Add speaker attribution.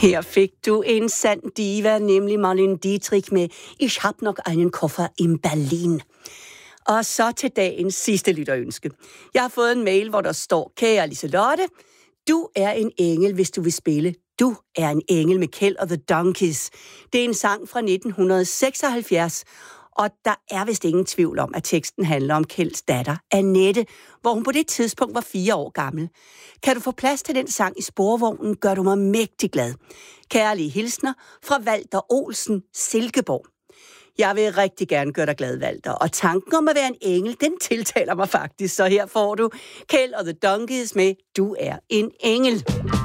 Speaker 1: Her fik du en sand diva, nemlig Marlene Dietrich med Ich hab noch einen Koffer in Berlin. Og så til dagens sidste lytterønske. Jeg har fået en mail, hvor der står: Kære Liselotte, du er en engel, hvis du vil spille Du er en engel med Kjeld og The Donkeys. Det er en sang fra 1976, og der er vist ingen tvivl om, at teksten handler om Kjelds datter, Annette, hvor hun på det tidspunkt var 4 år gammel. Kan du få plads til den sang i sporvognen, gør du mig mægtig glad. Kærlige hilsner fra Walter Olsen, Silkeborg. Jeg vil rigtig gerne gøre dig glad, Walter, og tanken om at være en engel, den tiltaler mig faktisk. Så her får du Kjeld og The Donkeys med Du er en engel.